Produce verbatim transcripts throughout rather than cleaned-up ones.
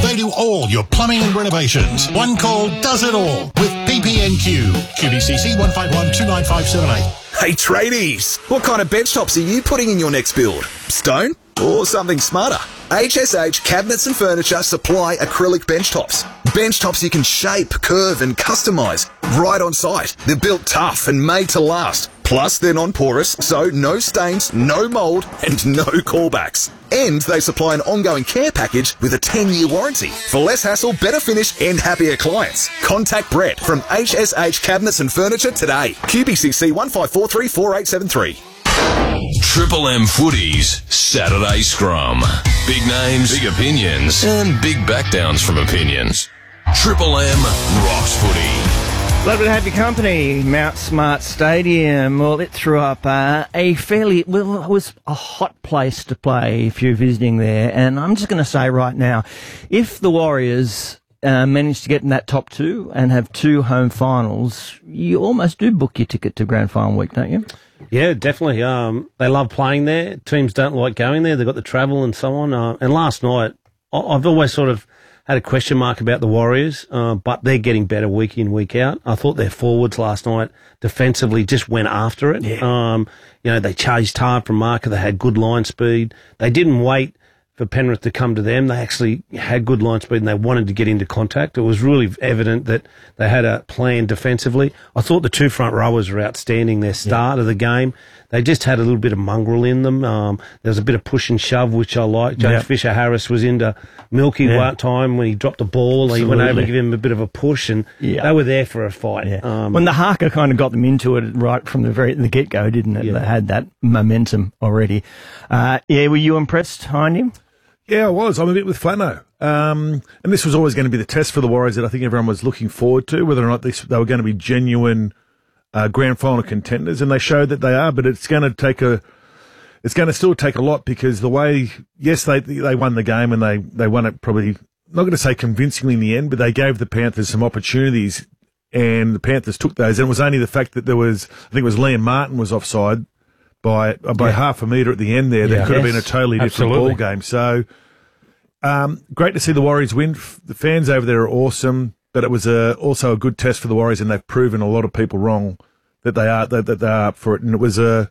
They do all your plumbing and renovations. One call does it all with P P N Q. Q B C C one five one two nine five seven eight. Hey tradies, what kind of bench tops are you putting in your next build? Stone or something smarter? H S H Cabinets and Furniture supply acrylic bench tops. Bench tops you can shape, curve and customise right on site. They're built tough and made to last. Plus, they're non-porous, so no stains, no mould and no callbacks. And they supply an ongoing care package with a ten-year warranty. For less hassle, better finish and happier clients. Contact Brett from H S H Cabinets and Furniture today. Q B C C one five four three four eight seven three. Triple M Footy's Saturday Scrum. Big names, big opinions, and big backdowns from opinions. Triple M rocks footy. Lovely to have your company, Mount Smart Stadium. Well, it threw up uh, a fairly, well, it was a hot place to play if you're visiting there. And I'm just going to say right now, if the Warriors uh, manage to get in that top two and have two home finals, you almost do book your ticket to Grand Final week, don't you? Yeah, definitely. Um, they love playing there. Teams don't like going there. They've got the travel and so on. Uh, and last night, I- I've always sort of had a question mark about the Warriors, uh, but they're getting better week in, week out. I thought their forwards last night defensively just went after it. Yeah. Um, you know, they chased hard from marker. They had good line speed. They didn't wait for Penrith to come to them. They actually had good line speed and they wanted to get into contact. It was really evident that they had a plan defensively. I thought the two front rowers were outstanding. Their start yeah. of the game, they just had a little bit of mongrel in them. Um, there was a bit of push and shove, which I liked. James yeah. Fisher-Harris was into Milky yeah. one time when he dropped the ball. Absolutely. He went over to give him a bit of a push and yeah. they were there for a fight. Yeah. Um, when the Harker kind of got them into it right from the very the get-go, didn't it? Yeah. They had that momentum already. Uh, yeah, were you impressed, Heine? Yeah, I was. I'm a bit with Flano. Um, and this was always going to be the test for the Warriors that I think everyone was looking forward to, whether or not this, they were going to be genuine uh, grand final contenders. And they showed that they are, but it's going to take a, it's going to still take a lot because the way, yes, they they won the game and they, they won it probably, not going to say convincingly in the end, but they gave the Panthers some opportunities and the Panthers took those. And it was only the fact that there was, I think it was Liam Martin was offside by by yeah. half a metre at the end there. That yeah. could yes. have been a totally different Absolutely. ball game. So um, great to see the Warriors win. The fans over there are awesome, but it was a, also a good test for the Warriors, and they've proven a lot of people wrong that they are that, that they are up for it. And it was a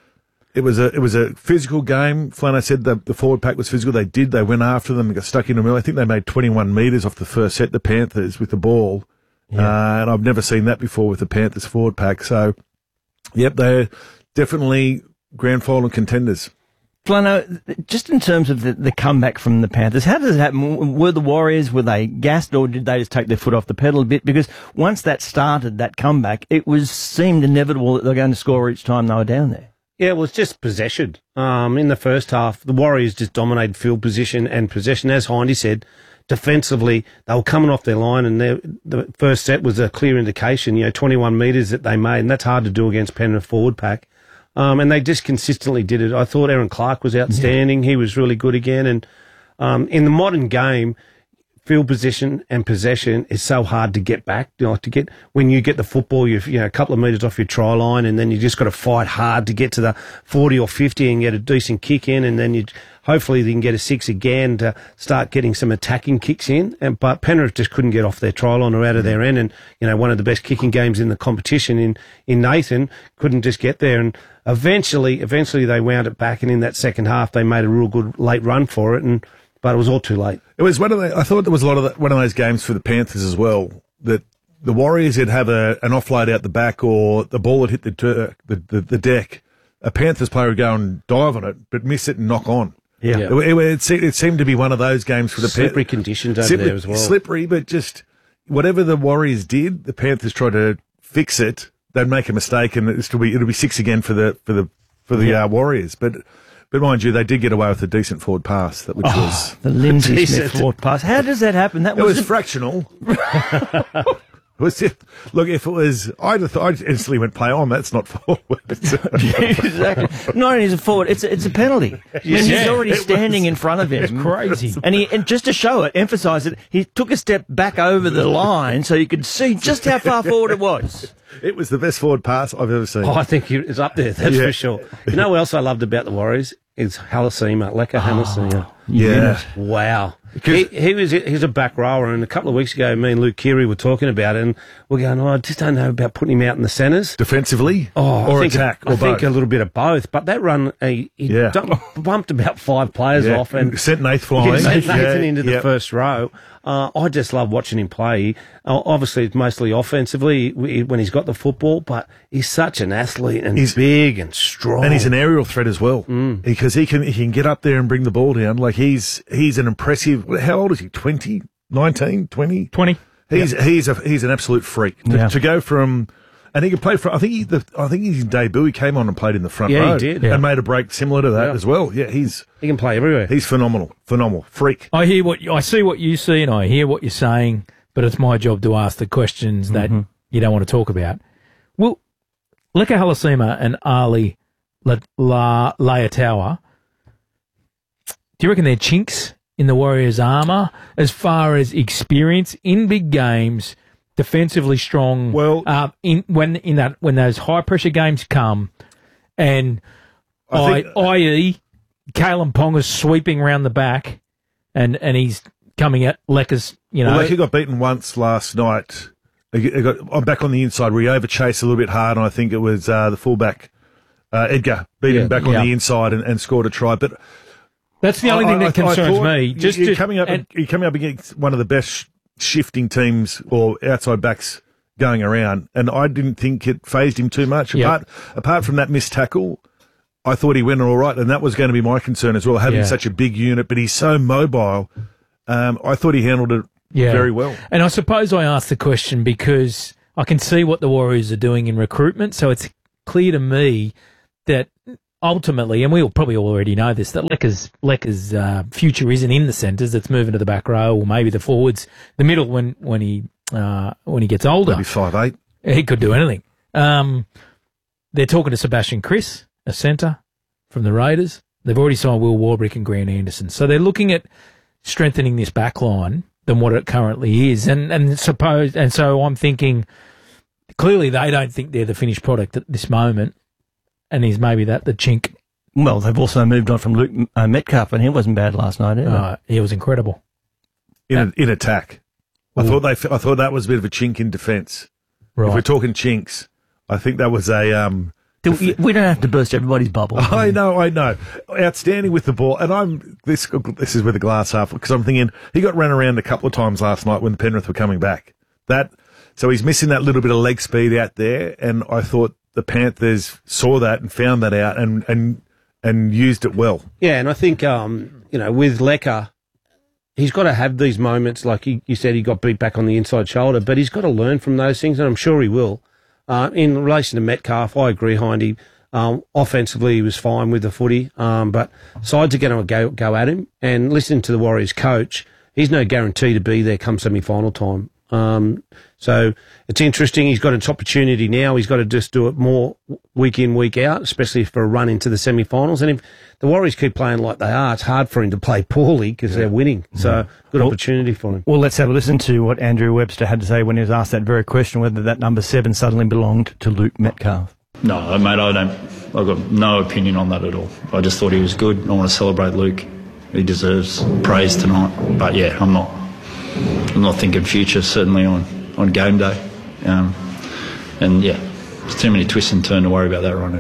it was a it was a physical game. Flano said the, the forward pack was physical. They did. They went after them and got stuck in the middle. I think they made twenty-one metres off the first set. The Panthers with the ball, yeah. uh, and I've never seen that before with the Panthers forward pack. So, yep, they're definitely grand final contenders. Flano, just in terms of the, the comeback from the Panthers, how does it happen? Were the Warriors, were they gassed or did they just take their foot off the pedal a bit? Because once that started, that comeback, it was seemed inevitable that they were going to score each time they were down there. Yeah, it was just possession. Um, in the first half, the Warriors just dominated field position and possession. As Hindy said, defensively, they were coming off their line, and the first set was a clear indication, you know, twenty-one metres that they made, and that's hard to do against Penrith forward pack. Um, and they just consistently did it. I thought Aaron Clark was outstanding. Yeah. He was really good again. And um, in the modern game, field position and possession is so hard to get back. You know, to get when you get the football, you're you know a couple of metres off your try line, and then you just got to fight hard to get to the forty or fifty and get a decent kick in, and then you hopefully you can get a six again to start getting some attacking kicks in. And but Penrith just couldn't get off their try line or out of their end, and you know one of the best kicking games in the competition in in Nathan couldn't just get there. And eventually, eventually they wound it back, and in that second half they made a real good late run for it, and but it was all too late. It was one of the, I thought there was a lot of the, one of those games for the Panthers as well, that the Warriors would have a, an offload out the back or the ball would hit the, the, the, the deck. A Panthers player would go and dive on it, but miss it and knock on. Yeah. It, it, it, it seemed to be one of those games for the Panthers. Slippery Pan- conditions over slippery, there as well. Slippery, but just whatever the Warriors did, the Panthers tried to fix it. They'd make a mistake and it'll be, it'll be six again for the, for the, for the yeah. uh, Warriors. But, But mind you, they did get away with a decent forward pass, which oh, was the Lindsay Smith forward pass. How does that happen? That it was was fractional. It was just, look, if it was, I'd have thought, I instantly went play on. That's not forward. Exactly. Not only is it forward, it's a, it's a penalty. I mean, yeah, he's already standing was, in front of him. It's crazy. And he, and just to show it, emphasise it, he took a step back over the line so you could see just how far forward it was. It was the best forward pass I've ever seen. Oh, I think it's up there, that's yeah. for sure. You know what else I loved about the Warriors? Is Halasima, Leka Halasima. Oh, yeah. Wow. He, he was he's a back rower, and a couple of weeks ago, me and Luke Keary were talking about it, and we're going, oh, I just don't know about putting him out in the centres. Defensively? Oh, or I think, attack? I or think both? a little bit of both. But that run, he, he Yeah. dumped, bumped about five players Yeah. off and Sent Nath flying. Yeah, sent Nathan Yeah, into the yeah. first row. Uh, I just love watching him play. Uh, obviously, it's mostly offensively when he's got the football, but he's such an athlete and He's- big and strong. And he's an aerial threat as well, Mm. because he can he can get up there and bring the ball down. Like he's he's an impressive. How old is he? twenty, nineteen, twenty twenty. He's he's a he's an absolute freak to, Yeah. to go from. And he can play for. I think he. The, I think his debut. He came on and played in the front Yeah, he row. did. and Yeah. made a break similar to that Yeah. as well. Yeah, he's he can play everywhere. he's phenomenal, phenomenal freak. I hear what you, I see what you see, and I hear what you're saying. But it's my job to ask the questions that you don't want to talk about. Well, Leka Halasima and Ali La, La, Leitaua, do you reckon they're chinks in the Warriors' armour as far as experience in big games, defensively strong? Well- uh, in when in that when those high pressure games come, and I I, think- that is, Kalen Ponga's sweeping around the back, and and he's coming at Leka's. You know, Well, Leka got beaten once last night. He got, he got, I'm back on the inside where he overchased a little bit hard, and I think it was uh, the fullback uh, Edgar beat Yeah. him back on Yeah. the inside and, and scored a try. But that's the only thing that concerns thought me. Just you're to, coming up, and, you're coming up against one of the best sh- shifting teams or outside backs going around, and I didn't think it phased him too much. Yeah. Apart apart from that missed tackle, I thought he went all right, and that was going to be my concern as well, having Yeah. such a big unit. But he's so mobile. Um, I thought he handled it yeah. very well. And I suppose I asked the question because I can see what the Warriors are doing in recruitment, so it's clear to me that ultimately, and we will probably already know this, that Leka's, Leka's uh, future isn't in the centres. It's moving to the back row or maybe the forwards, the middle when when he uh, when he gets older. Maybe five eight. He could do anything. Um, they're talking to Sebastian Chris, a centre from the Raiders. They've already signed Will Warbrick and Grant Anderson. So they're looking at strengthening this back line than what it currently is. And, and suppose, and so I'm thinking clearly they don't think they're the finished product at this moment. And is maybe that the chink? Well, they've also moved on from Luke uh, Metcalf, and he wasn't bad last night either. Uh, he was incredible. in, in attack. I thought they. I thought that was a bit of a chink in defence. If we're Right. talking chinks, I think that was a. Um, Do we, we don't have to burst everybody's bubble. I know, I know. Outstanding with the ball, and I'm this. This is with the glass half because I'm thinking he got run around a couple of times last night when the Penrith were coming back. That so he's missing that little bit of leg speed out there, and I thought the Panthers saw that and found that out and and and used it well. Yeah, and I think, um, you know, with Leka, he's got to have these moments, like you, you said, he got beat back on the inside shoulder, but he's got to learn from those things, and I'm sure he will. Uh, in relation to Metcalf, I agree, Hindy. Um, offensively, he was fine with the footy, um, but sides are going to go, go at him, and listening to the Warriors coach, he's no guarantee to be there come semi-final time. Um, so it's interesting. He's got an opportunity now. He's got to just do it more week in, week out, especially for a run into the semi-finals. And if the Warriors keep playing like they are, it's hard for him to play poorly because they're winning. So good opportunity for him. Well, let's have a listen to what Andrew Webster had to say when he was asked that very question, whether that number seven suddenly belonged to Luke Metcalf. No, mate, I don't. I've got no opinion on that at all. I just thought he was good. I want to celebrate Luke. He deserves praise tonight. But yeah, I'm not. I'm not thinking future. Certainly on, on game day. Um, and yeah, there's too many twists and turns to worry about that right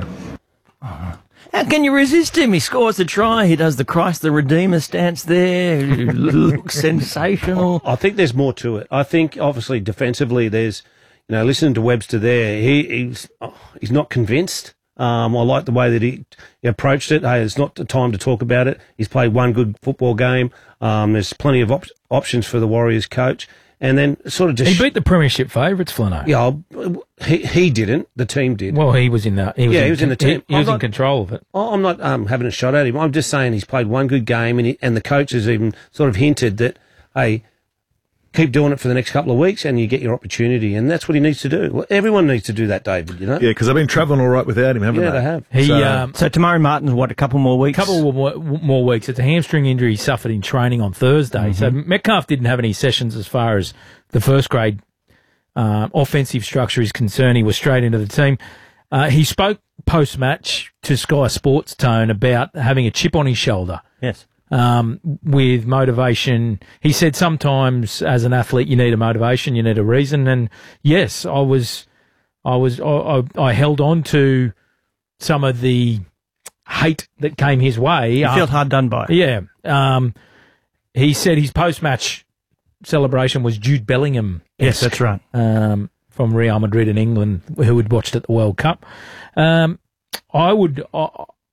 now. How can you resist him? He scores a try. He does the Christ the Redeemer stance there. Looks sensational. I think there's more to it. I think obviously defensively, there's, you know, listening to Webster there, he, he's oh, he's not convinced. Um, I like the way that he, he approached it. Hey, it's not the time to talk about it. He's played one good football game. Um, there's plenty of op- options for the Warriors coach, and then sort of just He beat the premiership favourites, Flano. yeah, I'll- he he didn't. The team did. Well, he was in the he was Yeah, in, he was in the team. He, he was I'm in not- control of it. Oh, I'm not um, having a shot at him. I'm just saying he's played one good game, and he, and the coach has even sort of hinted that, hey, keep doing it for the next couple of weeks, and you get your opportunity, and that's what he needs to do. Well, everyone needs to do that, David. You know? Yeah, because I've been travelling all right without him, haven't Yeah, they? they have. He So- um, So Tamari Martin's, what, a couple more weeks? couple more, more weeks. It's a hamstring injury he suffered in training on Thursday. So Metcalf didn't have any sessions as far as the first grade uh, offensive structure is concerned. He was straight into the team. Uh, he spoke post match to Sky Sports Tone about having a chip on his shoulder. Yes. um, with motivation. He said sometimes as an athlete you need a motivation, you need a reason. And yes, I was, I was, I, I, I held on to some of the hate that came his way. You felt hard done by. Yeah. Um, he said his post-match celebration was Jude Bellingham. Yes, that's right. Um, from Real Madrid in England, who had watched at the World Cup. Um, I would, I,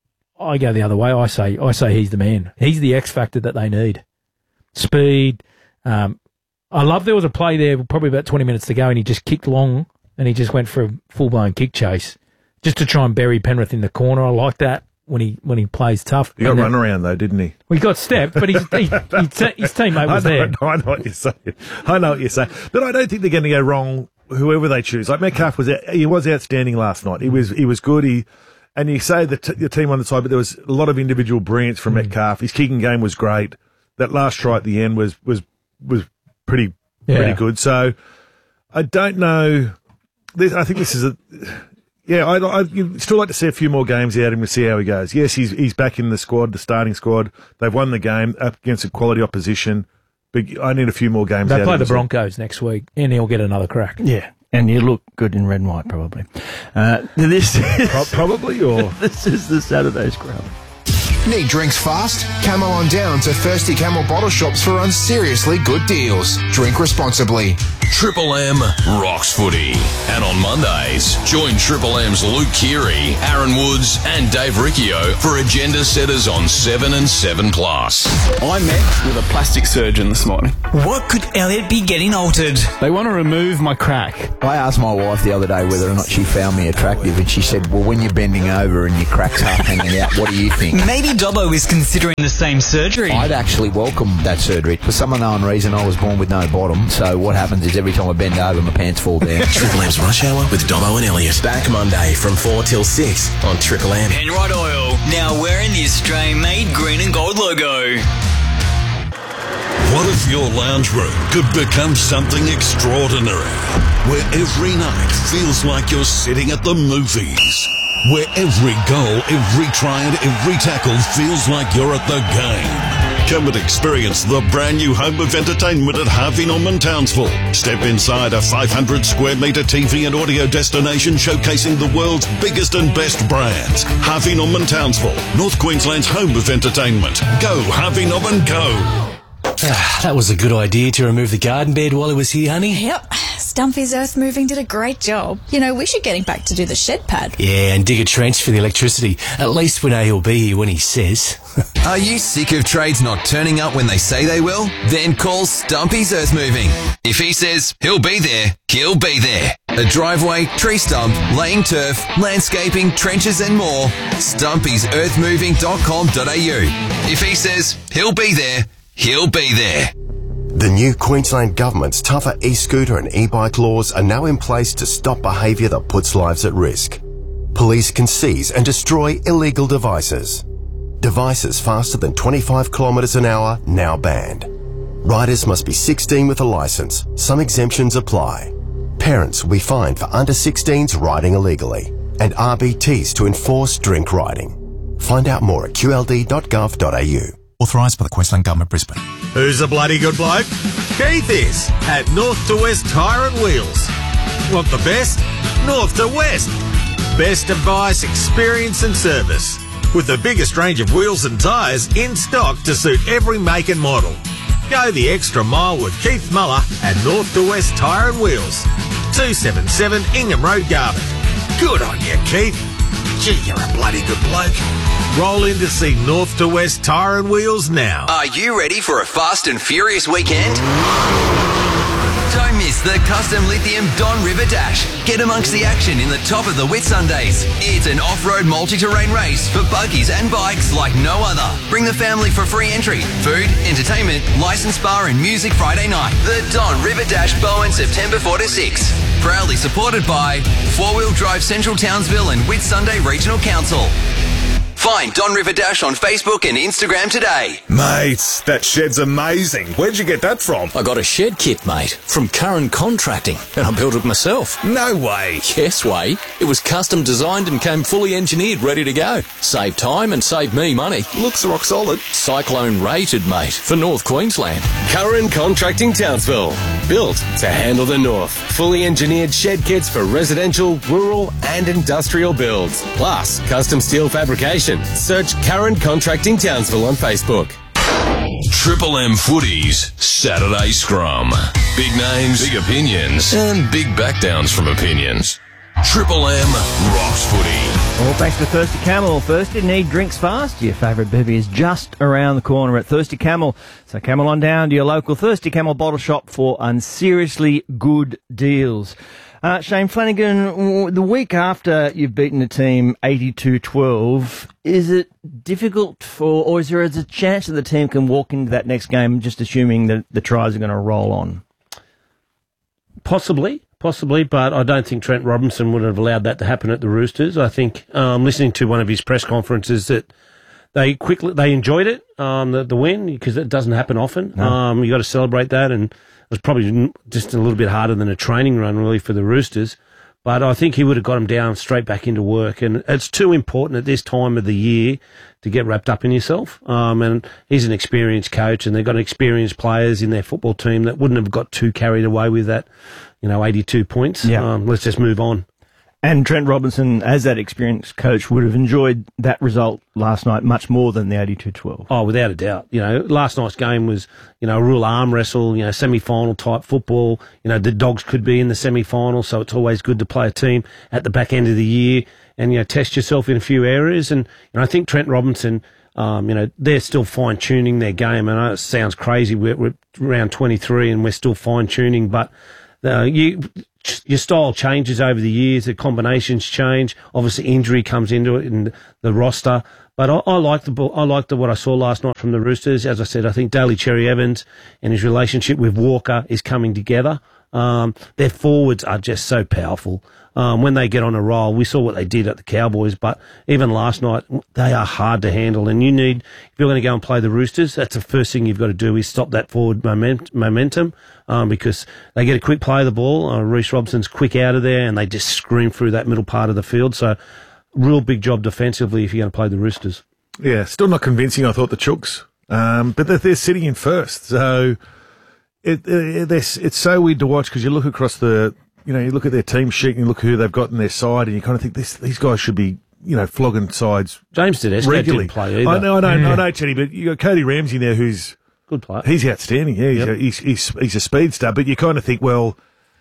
I go the other way. I say, I say he's the man. He's the X factor that they need. Speed. Um, I love there was a play there, probably about twenty minutes to go, and he just kicked long, and he just went for a full blown kick chase, just to try and bury Penrith in the corner. I like that when he when he plays tough. He got and run around though, didn't he? Well, he got stepped, but his, he, he, his teammate was I know, there. I know what you're saying. I know what you're saying, but I don't think they're going to go wrong. Whoever they choose, like Metcalf was, he was outstanding last night. He was, he was good. He, and you say the, t- the team on the side, but there was a lot of individual brilliance from mm. Metcalf. His kicking game was great. That last try at the end was was was pretty Yeah. pretty good. So I don't know. This, I think this is a. Yeah, I, I you'd still like to see a few more games out of him to see how he goes. Yes, he's he's back in the squad, the starting squad. They've won the game up against a quality opposition. But I need a few more games. They out play of the him. Broncos next week, and he'll get another crack. Yeah, and you look good in red and white, probably. Uh, this is, Pro- probably, or this is the Saturday Scrub. Need drinks fast? Camel on down to Thirsty Camel bottle shops for unseriously good deals. Drink responsibly. Triple M rocks footy. And on Mondays, join Triple M's Luke Keary, Aaron Woods and Dave Riccio for agenda setters on seven and seven plus. I met with a plastic surgeon this morning. What could Elliot be getting altered? They want to remove my crack. I asked my wife the other day whether or not she found me attractive, and she said, well, when you're bending over and your crack's half hanging out, what do you think? Maybe Dobbo is considering the same surgery. I'd actually welcome that surgery. For some unknown reason, I was born with no bottom, so what happens is every time I bend over, my pants fall down. Triple M's Rush Hour with Dobbo and Elliot. Back Monday from four till six on Triple M. Penrite Oil, now wearing the Australian-made green and gold logo. What if your lounge room could become something extraordinary? Where every night feels like you're sitting at the movies. Where every goal, every try and every tackle feels like you're at the game. Come and experience the brand new home of entertainment at Harvey Norman Townsville. Step inside a five hundred square metre T V and audio destination showcasing the world's biggest and best brands. Harvey Norman Townsville, North Queensland's home of entertainment. Go Harvey Norman, go! Ah, that was a good idea to remove the garden bed while he was here, honey. Yep. Stumpy's Earth Moving did a great job. You know, we should get him back to do the shed pad. Yeah, and dig a trench for the electricity. At least we know he'll be here when he says. Are you sick of trades not turning up when they say they will? Then call Stumpy's Earth Moving. If he says he'll be there, he'll be there. A driveway, tree stump, laying turf, landscaping, trenches and more. stumpys earth moving dot com dot a u. If he says he'll be there, he'll be there. The new Queensland Government's tougher e-scooter and e-bike laws are now in place to stop behaviour that puts lives at risk. Police can seize and destroy illegal devices. Devices faster than twenty-five kilometres an hour now banned. Riders must be sixteen with a licence. Some exemptions apply. Parents will be fined for under sixteens riding illegally, and R B Ts to enforce drink riding. Find out more at q l d dot gov dot a u. Authorised by the Queensland Government, Brisbane. Who's a bloody good bloke? Keith is at North to West Tyre and Wheels. Want the best? North to West. Best advice, experience and service. With the biggest range of wheels and tyres in stock to suit every make and model. Go the extra mile with Keith Muller at North to West Tyre and Wheels. two seventy-seven Ingham Road, Garvin. Good on you, Keith. Gee, you're a bloody good bloke. Roll in to see North to West Tyre and Wheels now. Are you ready for a fast and furious weekend? Don't miss the Custom Lithium Don River Dash. Get amongst the action in the top of the Whitsundays. It's an off-road multi-terrain race for buggies and bikes like no other. Bring the family for free entry. Food, entertainment, licensed bar and music Friday night. The Don River Dash Bowen, September fourth to sixth. Proudly supported by Four Wheel Drive Central Townsville and Whitsunday Regional Council. Find Don River Dash on Facebook and Instagram today. Mate, that shed's amazing. Where'd you get that from? I got a shed kit, mate, from Curran Contracting, and I built it myself. No way. Yes way. It was custom designed and came fully engineered, ready to go. Save time and save me money. Looks rock solid. Cyclone rated, mate, for North Queensland. Curran Contracting Townsville. Built to handle the north. Fully engineered shed kits for residential, rural and industrial builds. Plus, custom steel fabrication. Search Curran Contracting Townsville on Facebook. Triple M Footies Saturday Scrum. Big names, big opinions, and big backdowns from opinions. Triple M rocks footy. Well, thanks to Thirsty Camel. Thirsty need drinks fast. Your favourite bevy is just around the corner at Thirsty Camel. So camel on down to your local Thirsty Camel bottle shop for unseriously good deals. Uh, Shane Flanagan, the week after you've beaten the team eighty-two twelve, is it difficult for, or is there a chance that the team can walk into that next game just assuming that the tries are going to roll on? Possibly. Possibly, but I don't think Trent Robinson would have allowed that to happen at the Roosters. I think, um, listening to one of his press conferences, that they quickly they enjoyed it, um, the, the win, because it doesn't happen often. No. Um, you got to celebrate that, and it was probably just a little bit harder than a training run, really, for the Roosters. But I think he would have got him down straight back into work, and it's too important at this time of the year to get wrapped up in yourself. Um, and he's an experienced coach, and they've got experienced players in their football team that wouldn't have got too carried away with that. You know, eighty-two points. Yeah. Um, let's just move on. And Trent Robinson, as that experienced coach, would have enjoyed that result last night much more than the eighty-two twelve. Oh, without a doubt. You know, last night's game was, you know, a real arm wrestle, you know, semi-final type football. You know, the Dogs could be in the semi-final, so it's always good to play a team at the back end of the year and, you know, test yourself in a few areas. And, you know, I think Trent Robinson, um, you know, they're still fine-tuning their game. And I know it sounds crazy. We're, we're around twenty-three and we're still fine-tuning, but Uh, you, your style changes over the years. The combinations change. Obviously, injury comes into it in the roster. But I, I like the I like the what I saw last night from the Roosters. As I said, I think Daly Cherry Evans and his relationship with Walker is coming together. Um, their forwards are just so powerful. Um, when they get on a roll, we saw what they did at the Cowboys, but even last night, they are hard to handle. And you need, if you're going to go and play the Roosters, that's the first thing you've got to do is stop that forward moment, momentum, um, because they get a quick play of the ball. Uh, Reece Robson's quick out of there, and they just scream through that middle part of the field. So, real big job defensively if you're going to play the Roosters. Yeah, still not convincing, I thought, the Chooks. Um, but they're, they're sitting in first. So, it, it, it's so weird to watch because you look across the, you know, you look at their team sheet and you look who they've got in their side and you kind of think this, these guys should be, you know, flogging sides. James Tedesco regularly. didn't play either. I know, I know, Mm. I know, Chetty, but you got Cody Ramsey there who's good player. He's outstanding. Yeah, he's, Yep. a, he's, he's, he's a speedster, but you kind of think, well,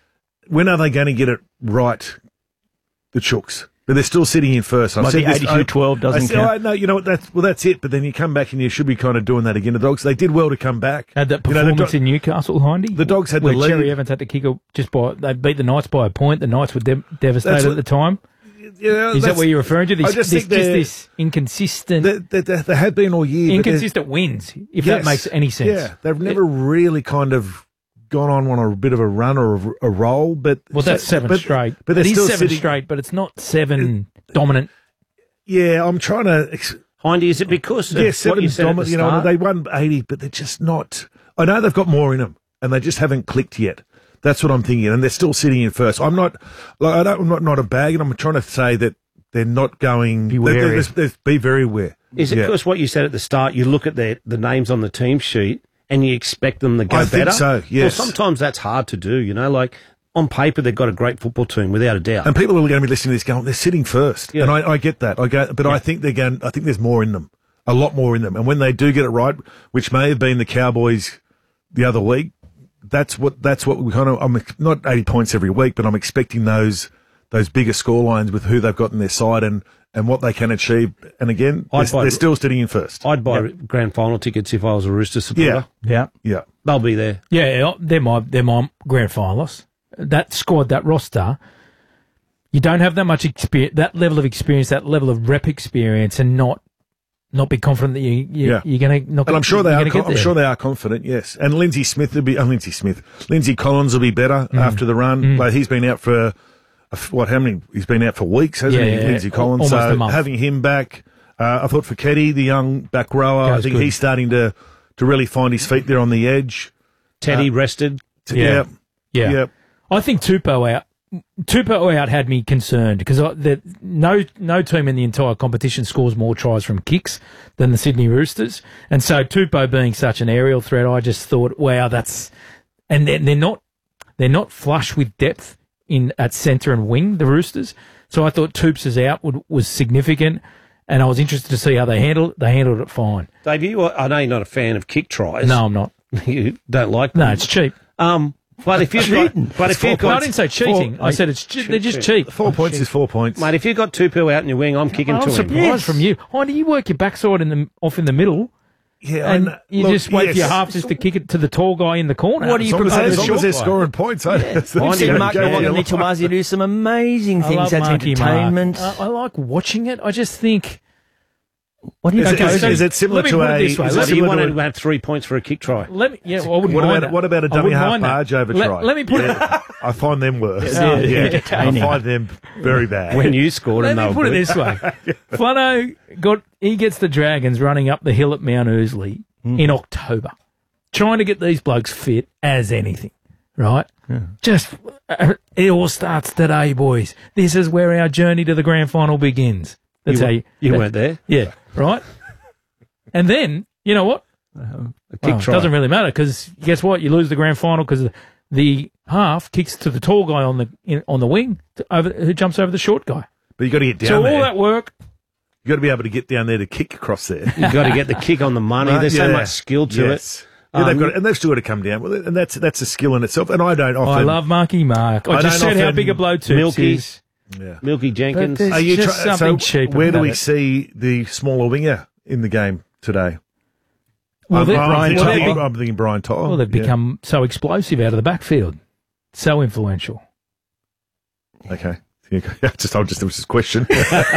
when are they going to get it right, the Chooks? But they're still sitting in first. I've Like said the this- eighty-two twelve doesn't I said, count. oh, no, you know what? That's, well, that's it. But then you come back and you should be kind of doing that again. The Dogs, they did well to come back. Had that You know, performance the, Do- in Newcastle, Hindy? the Dogs had where the lead. Cherry Evans had to kick a, just by, they beat the Knights by a point. The Knights were de- devastated That's what- at the time. Yeah, Is that that's- what you're referring to? This, I just this, think just they're- this inconsistent, They, they, they, they have been all year. but they're- inconsistent wins, if Yes. that makes any sense. Yeah, they've never really kind of gone on on a bit of a run or a, a roll. But Well, that's so- seven but, straight. But they're it is still seven sitting, straight, but it's not seven dominant. Yeah, I'm trying to. Ex- Hindy, is it because of yeah, what seven you said at the dominant. You know, start? they won eighty, but they're just not. I know they've got more in them, and they just haven't clicked yet. That's what I'm thinking, and they're still sitting in first. I'm not. Like, I don't. I'm not not a bag, and I'm trying to say that they're not going. Be wary. They're, they're, they're, be very aware. Is it Yeah. because what you said at the start, you look at their, the names on the team sheet and you expect them to go I better? think so, yes. Well, sometimes that's hard to do, you know, like on paper they've got a great football team, without a doubt. And people are going to be listening to this going, they're sitting first. Yeah. And I, I get that. I go, but I think they're going, I think there's more in them, a lot more in them. And when they do get it right, which may have been the Cowboys the other week, that's what, that's what we kind of, I'm not eighty points every week, but I'm expecting those, those bigger score lines with who they've got in their side and, and what they can achieve. And again, they're, I'd buy- they're still sitting in first. I'd buy Yeah. grand final tickets if I was a Rooster supporter. Yeah. Yeah. They'll be there. Yeah, they're my they're my grand finalists. That squad, that roster, you don't have that much experience, that level of experience, that level of rep experience, and not not be confident that you, you Yeah. you're going to not. And I'm sure they you're are. gonna con- get I'm there. sure they are confident. Yes, and Lindsay Smith will be. Oh, Lindsay Smith, Lindsay Collins will be better Mm. after the run. Mm. Like he's been out for a f- what? How many? He's been out for weeks, hasn't Yeah, he? yeah, Lindsay al- Collins. almost so a month. having him back, Uh, I thought for Keddy, the young back rower, I Goes think good. he's starting to, to really find his feet there on the edge. Teddy Uh, rested. T- yeah. Yeah. Yeah. I think Tupou out. Tupou out had me concerned because no no team in the entire competition scores more tries from kicks than the Sydney Roosters, and so Tupou being such an aerial threat, I just thought, wow, that's and they're, they're not they're not flush with depth in at centre and wing, the Roosters. So I thought Tupou's out would, was significant, and I was interested to see how they handled it. They handled it fine. Dave, you, I know you're not a fan of kick tries. No, I'm not. You don't like them. No, it's cheap. Um, but if you've got, but if you've No, I got, didn't say cheating. Four- I said it's che- they're just cheap. Four points is four points. Mate, if you've got Tupou out in your wing, I'm kicking I'm to him. surprised from you. Why do you work your backside in the off in the middle? Yeah, and I you know. just Look, wait for your yes. half just to kick it to the tall guy in the corner. What do you As long as, propose? as, long as they're scoring points, eh? That's the- You've that's seen the Mark game. Nawaqanit Tawazi do some amazing I things. love That's Marky Mark. entertainment. I, I like watching it. I just think. What do you Is, it- Okay, is, so is it similar let me to put it a? this way. Is Let it So you similar want to to a have three points for a kick try? Let me. Yeah, well, I wouldn't what mind about that. what about a I dummy wouldn't half mind that. barge over let, try? Let me put it. Yeah. I find them worse. Yeah, Yeah, yeah, I entertaining. find them very bad. When you scored Let and they me were put it good. this way. Flano got he gets the Dragons running up the hill at Mount Ousley in October, trying to get these blokes fit as anything, right? Just uh, it all starts today, boys. This is where our journey to the grand final begins. That's You how were- you, you that- weren't there. yeah, right. And then you know what? A Well, kick it try. doesn't really matter because guess what? You lose the grand final because the half kicks to the tall guy on the in, on the wing to, over, who jumps over the short guy. But you got to get down So there. all that work. You got to be able to get down there to kick across there. You've got to get the kick on the money. Right, There's so yeah. much skill to Yes. it. Yeah, they've Um, got, and they've still got to come down with it, and that's that's a skill in itself. And I don't often. Oh, I love Marky Mark. I, I just don't said how often- big a blow Toops Milky. is. Yeah. Milky Jenkins. But Are you just try- something so cheap where do about we it. see the smaller winger in the game today? Well, I'm, they're- I'm, Brian thinking, Tyler. I'm thinking Brian Tyler. Well, they've Yeah. become so explosive out of the backfield, so influential. Okay. Yeah, just, I'll just, it was just a question.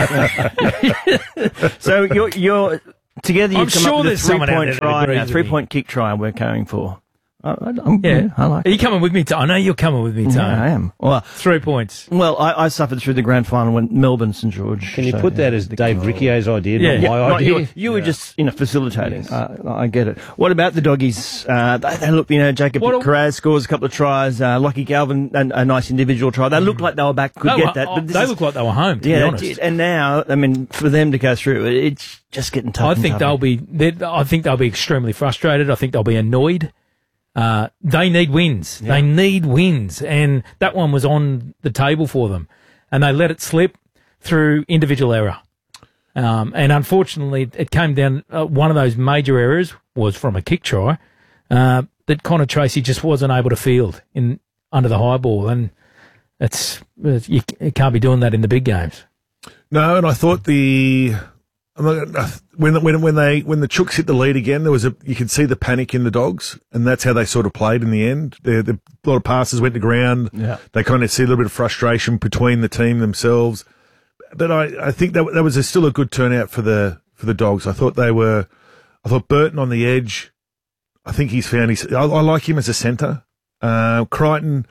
So you're, you're together. I'm You've come sure up with a there's someone out three-point there that try, agrees a with me. three-point kick try. We're going for. I, I, I'm, Yeah, I like. Are it. you coming with me? To, I know you're coming with me, Tony. Yeah, I am. Well, Three points. well, I, I suffered through the grand final when Melbourne St George. Can you so, put yeah. that as Dave Riccio's idea, Yeah. not Yeah, my Right, idea? you, you were just, you know, facilitating. Uh, I get it. What about the doggies? Uh, they, they look, you know, Jacob What a- Carraz scores a couple of tries. Uh, Lockie Galvin, a, a nice individual try. They looked like they were back. Could They, get were, that. oh, But this they is- look like they were home, to yeah, be they honest. did. And now, I mean, for them to go through it, it's just getting tough. I and think tougher. they'll be. they're- I think they'll be extremely frustrated. I think they'll be annoyed. Uh, they need wins. They need wins, and that one was on the table for them, and they let it slip through individual error. Um, and unfortunately, it came down. Uh, one of those major errors was from a kick try uh, that Connor Tracy just wasn't able to field in under the high ball, and it's uh, you, you can't be doing that in the big games. No, and I thought the I'm not gonna- when the, when when they when the Chooks hit the lead again, there was a you could see the panic in the Dogs, and that's how they sort of played in the end. The, the, a lot of passes went to ground. Yeah. They kind of see a little bit of frustration between the team themselves. But I, I think that that was a, still a good turnout for the for the Dogs. I thought they were. I thought Burton on the edge. I think he's found his. I, I like him as a centre. Uh, Crichton.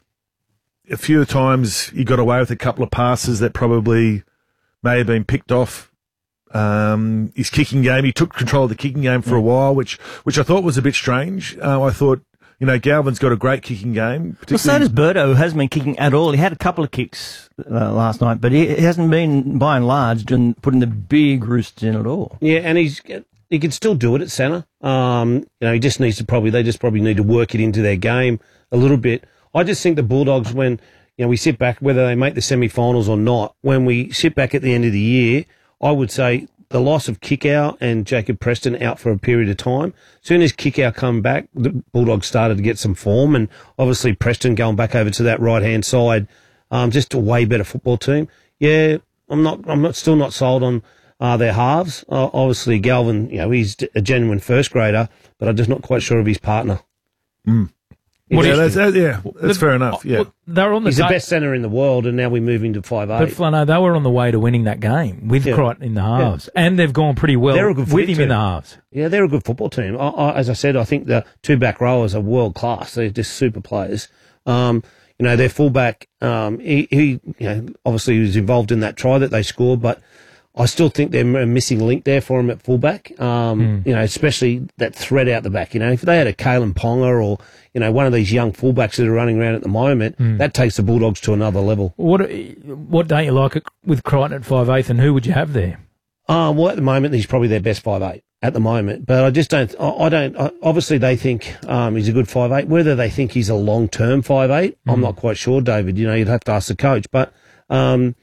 A few times he got away with a couple of passes that probably may have been picked off. Um, his kicking game, he took control of the kicking game for a while, which which I thought was a bit strange. Uh, I thought, you know, Galvin's got a great kicking game. Well, so particularly- does Birdo, who hasn't been kicking at all. He had a couple of kicks uh, last night, but he, he hasn't been, by and large, done, putting the big roosters in at all. Yeah, and he's he can still do it at centre. Um, you know, he just needs to probably they just probably need to work it into their game a little bit. I just think the Bulldogs, when you know we sit back, whether they make the semi-finals or not, when we sit back at the end of the year, I would say the loss of Kickout and Jacob Preston out for a period of time. As soon as Kickout come back, the Bulldogs started to get some form, and obviously Preston going back over to that right-hand side, um, just a way better football team. Yeah, I'm not, I'm not still not sold on uh, their halves. Uh, obviously Galvin, you know, he's a genuine first grader, but I'm just not quite sure of his partner. Mm. What yeah, do you- that's, that, yeah, that's fair enough. Yeah, Well, they're on the He's the ta- best centre in the world, and now we're moving to five eight. But Flano, they were on the way to winning that game with Yeah. Crichton in the halves, and they've gone pretty well They're a good with footy him in team. the halves. Yeah, they're a good football team. I, I, as I said, I think the two back rowers are world class. They're just super players. Um, you know, their fullback, um, he, he, you know, obviously was involved in that try that they scored, but I still think they're a missing link there for him at fullback. Um, Mm. You know, especially that threat out the back. You know, if they had a Kalen Ponga or you know one of these young fullbacks that are running around at the moment, Mm. that takes the Bulldogs to another level. What what don't you like it with Crichton at five eighth, and who would you have there? Um, well, at the moment, he's probably their best five eight at the moment. But I just don't. I, I don't. I, obviously, they think um, he's a good five eight. Whether they think he's a long term five eight, I'm not quite sure, David. You know, you'd have to ask the coach. But um,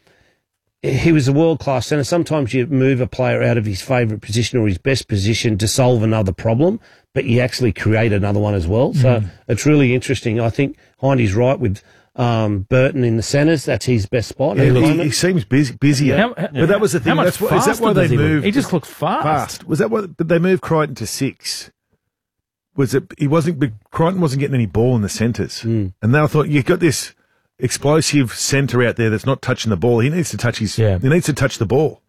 he was a world class centre. Sometimes you move a player out of his favourite position or his best position to solve another problem, but you actually create another one as well. So Mm. it's really interesting. I think Hindy's right with um, Burton in the centres. That's his best spot. Yeah, at the he, moment. he seems busy, busier. How- but that was the thing. how much That's what, is that faster why they does he look? moved? He just looks fast. Fast. Was that what? But they moved Crichton to six. Was it? He wasn't. But Crichton wasn't getting any ball in the centres. Mm. And then I thought you've got this explosive centre out there that's not touching the ball. He needs to touch his. Yeah. He needs to touch the ball.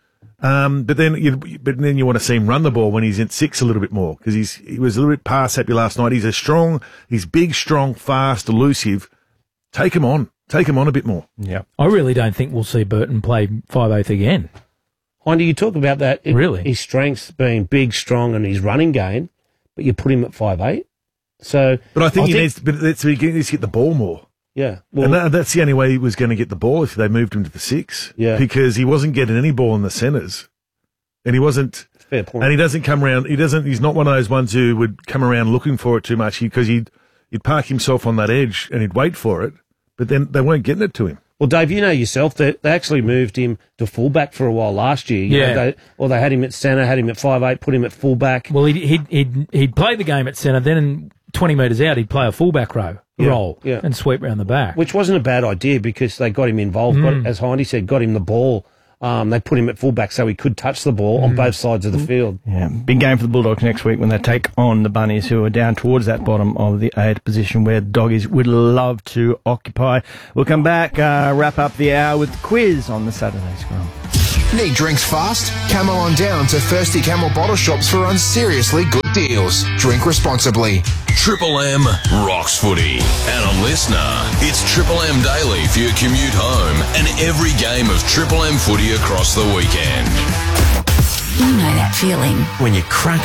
Um, but then you, but then you want to see him run the ball when he's in six a little bit more because he's he was a little bit pass happy last night. He's a strong. He's big, strong, fast, elusive. Take him on. Take him on a bit more. Yeah. I really don't think we'll see Burton play five eighth again. Hindy, you talk about that. it- Really? His strengths being big, strong, and his running game, but you put him at five eight. So, But I think he needs. But that's, he needs to get the ball more. Yeah, well, and that, that's the only way he was going to get the ball if they moved him to the six. Yeah. Because he wasn't getting any ball in the centres. And he wasn't. Fair point. And he doesn't come around. He doesn't. He's not one of those ones who would come around looking for it too much because he'd, he'd park himself on that edge and he'd wait for it. But then they weren't getting it to him. Well, Dave, you know yourself that they actually moved him to fullback for a while last year. You Yeah. know, they, or they had him at centre, had him at five eight, put him at fullback. Well, he'd, he'd, he'd, he'd play the game at centre, then twenty metres out, he'd play a fullback row Yeah, role yeah. and sweep round the back. Which wasn't a bad idea because they got him involved. Mm. Got, as Hindy said, got him the ball. Um, they put him at fullback so he could touch the ball on both sides of the field. Yeah, big game for the Bulldogs next week when they take on the Bunnies, who are down towards that bottom of the eight position where the Doggies would love to occupy. We'll come back, uh, wrap up the hour with the quiz on the Saturday Scrum. Need drinks fast? Camel on down to Thirsty Camel bottle shops for unseriously good deals. Drink responsibly. Triple M rocks footy. And a listener, it's Triple M Daily for your commute home and every game of Triple M footy across the weekend. You know that feeling When you crack